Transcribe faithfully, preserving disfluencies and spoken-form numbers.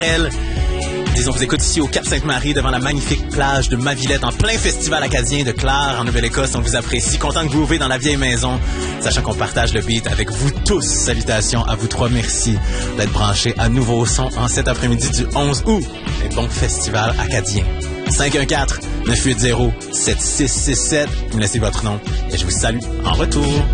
Elle, disons, vous écoute ici au Cap-Sainte-Marie devant la magnifique plage de Mavillette en plein festival acadien de Clare en Nouvelle-Écosse. On vous apprécie, content de groover dans la vieille maison, sachant qu'on partage le beat avec vous tous. Salutations à vous trois, merci d'être branchés à Nouveau Son en cet après-midi du onze août. Et bon festival acadien. cinq un quatre, neuf huit zéro, sept six six sept, vous me laissez votre nom et je vous salue en retour.